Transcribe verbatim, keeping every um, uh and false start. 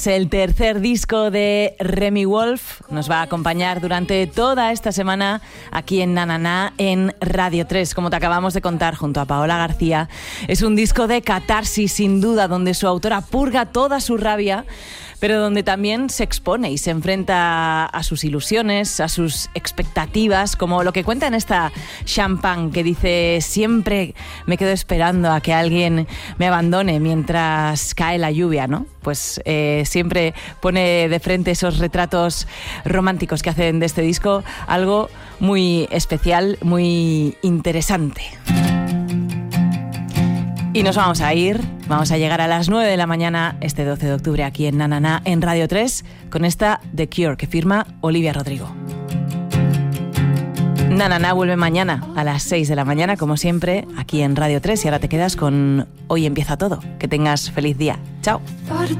El tercer disco de Remi Wolf nos va a acompañar durante toda esta semana aquí en Na Na Na en Radio tres, como te acabamos de contar, junto a Paola García. Es un disco de catarsis, sin duda, donde su autora purga toda su rabia, pero donde también se expone y se enfrenta a sus ilusiones, a sus expectativas, como lo que cuenta en esta Champagne, que dice: siempre me quedo esperando a que alguien me abandone mientras cae la lluvia, ¿no? Pues eh, siempre pone de frente esos retratos románticos que hacen de este disco algo muy especial, muy interesante. Y nos vamos a ir, vamos a llegar a las nueve de la mañana este doce de octubre aquí en Na Na Na en Radio tres con esta The Cure que firma Olivia Rodrigo. Na Na Na vuelve mañana a las seis de la mañana, como siempre, aquí en Radio tres, y ahora te quedas con Hoy empieza todo. Que tengas feliz día. Chao.